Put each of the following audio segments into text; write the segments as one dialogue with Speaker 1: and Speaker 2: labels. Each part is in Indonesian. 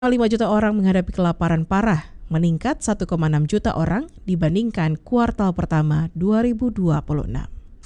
Speaker 1: 5 juta orang menghadapi kelaparan parah, meningkat 1,6 juta orang dibandingkan kuartal pertama 2026.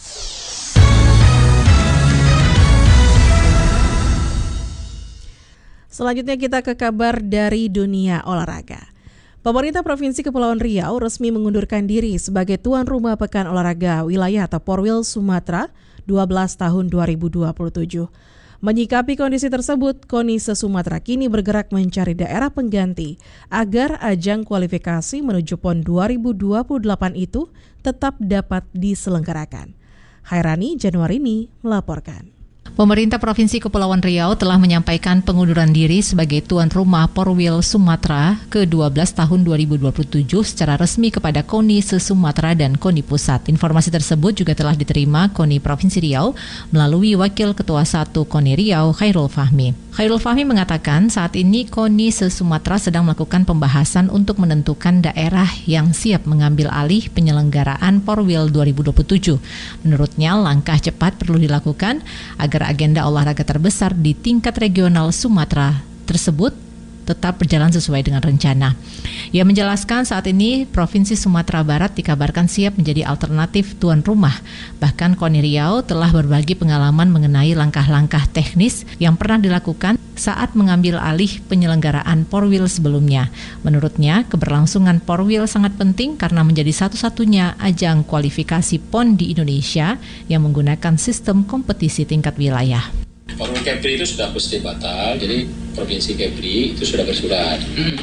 Speaker 1: Selanjutnya kita ke kabar dari dunia olahraga. Pemerintah Provinsi Kepulauan Riau resmi mengundurkan diri sebagai tuan rumah Pekan Olahraga Wilayah atau Porwil Sumatera 12 tahun 2027. Menyikapi kondisi tersebut, KONI se-Sumatera kini bergerak mencari daerah pengganti agar ajang kualifikasi menuju PON 2028 itu tetap dapat diselenggarakan. Hairani Januarini melaporkan.
Speaker 2: Pemerintah Provinsi Kepulauan Riau telah menyampaikan pengunduran diri sebagai tuan rumah Porwil Sumatera ke-12 tahun 2027 secara resmi kepada KONI se-Sumatera dan KONI Pusat. Informasi tersebut juga telah diterima KONI Provinsi Riau melalui Wakil Ketua 1 KONI Riau, Khairul Fahmi. Khairul Fahmi mengatakan saat ini KONI se-Sumatera sedang melakukan pembahasan untuk menentukan daerah yang siap mengambil alih penyelenggaraan Porwil 2027. Menurutnya, langkah cepat perlu dilakukan agar agenda olahraga terbesar di tingkat regional Sumatera tersebut tetap berjalan sesuai dengan rencana. Ia menjelaskan saat ini Provinsi Sumatera Barat dikabarkan siap menjadi alternatif tuan rumah. Bahkan KONI Riau telah berbagi pengalaman mengenai langkah-langkah teknis yang pernah dilakukan saat mengambil alih penyelenggaraan Porwil sebelumnya. Menurutnya, keberlangsungan Porwil sangat penting karena menjadi satu-satunya ajang kualifikasi PON di Indonesia yang menggunakan sistem kompetisi tingkat wilayah.
Speaker 3: Porwil Kepri itu sudah pasti batal, jadi Provinsi Kepri itu sudah bersurat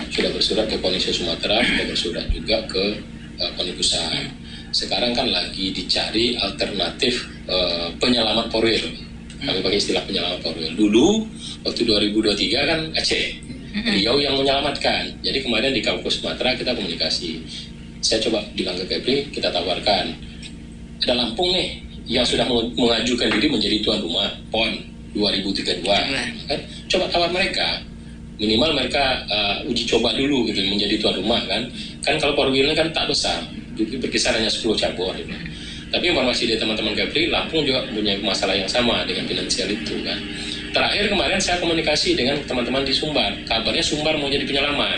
Speaker 3: ke KONI Sumatera, sudah bersurat juga ke KONI Pusat. Sekarang kan lagi dicari alternatif penyelamat Porwil. Kami pakai istilah penyelamat Porwil. Dulu waktu 2023 kan Aceh, Riau yang menyelamatkan. Jadi kemarin di Kabupaten Sumatera kita komunikasi. Saya coba bilang ke Kepri, kita tawarkan. Ada Lampung nih yang sudah mengajukan diri menjadi tuan rumah PON 2032, kan? Coba tawar mereka, minimal mereka uji coba dulu gitu menjadi tuan rumah kan kalau Porwil kan tak besar, berkisar hanya 10 cabur gitu. Tapi informasi dari teman-teman Kepri, Lampung juga punya masalah yang sama dengan finansial itu kan. Terakhir kemarin saya komunikasi dengan teman-teman di Sumbar, kabarnya Sumbar mau jadi penyelamat.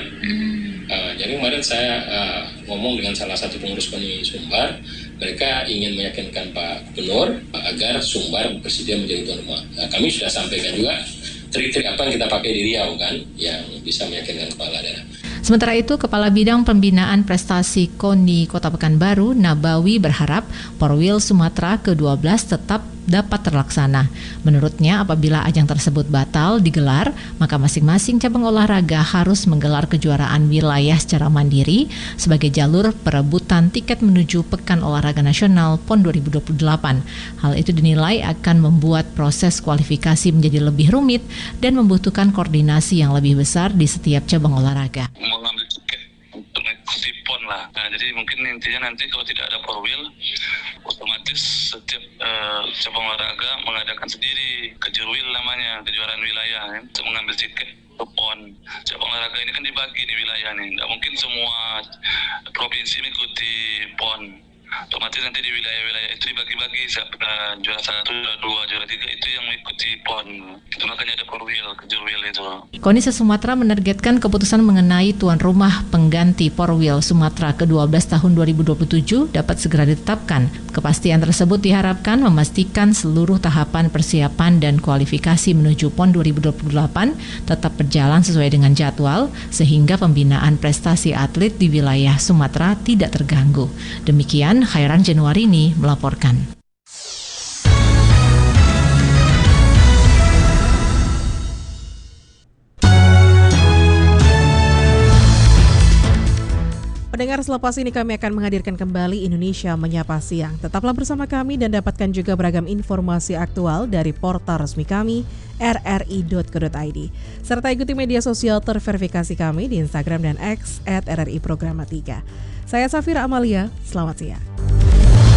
Speaker 3: Jadi kemarin saya ngomong dengan salah satu pengurus KONI Sumbar, mereka ingin meyakinkan Pak Gubernur agar Sumbar bersedia menjadi tuan rumah. Kami sudah sampaikan juga trik-trik apa yang kita pakai di Riau kan, yang bisa meyakinkan kepala daerah.
Speaker 2: Sementara itu, Kepala Bidang Pembinaan Prestasi KONI Kota Pekanbaru, Nabawi, berharap Porwil Sumatera ke-12 tetap dapat terlaksana. Menurutnya, apabila ajang tersebut batal digelar, maka masing-masing cabang olahraga harus menggelar kejuaraan wilayah secara mandiri sebagai jalur perebutan tiket menuju Pekan Olahraga Nasional PON 2028. Hal itu dinilai akan membuat proses kualifikasi menjadi lebih rumit dan membutuhkan koordinasi yang lebih besar di setiap cabang olahraga.
Speaker 4: Mengambil tiket untuk mengikuti PON lah. Nah, jadi mungkin intinya nanti kalau tidak ada Porwil, otomatis setiap cabang olahraga mengadakan sendiri kejurwil namanya, kejuaraan wilayah ya, untuk mengambil tiket ke PON. Cabang olahraga ini kan dibagi nih wilayah nih, tidak mungkin semua provinsi mengikuti PON. Otomatis nanti di wilayah-wilayah itu dibagi-bagi, juara 1, juara 2, juara 3 itu yang mengikuti PON. Itu makanya ada Porwil, kejurwil itu.
Speaker 2: KONI se-Sumatera menargetkan keputusan mengenai tuan rumah pengganti Porwil Sumatera ke-12 tahun 2027 dapat segera ditetapkan. Kepastian tersebut diharapkan memastikan seluruh tahapan persiapan dan kualifikasi menuju PON 2028 tetap berjalan sesuai dengan jadwal, sehingga pembinaan prestasi atlet di wilayah Sumatera tidak terganggu. Demikian, Khairan Januarini melaporkan.
Speaker 1: Pendengar, selepas ini kami akan menghadirkan kembali Indonesia Menyapa Siang. Tetaplah bersama kami dan dapatkan juga beragam informasi aktual dari portal resmi kami rri.co.id. Serta ikuti media sosial terverifikasi kami di Instagram dan X @RRI Programa 3. Saya Safira Amalia, selamat siang.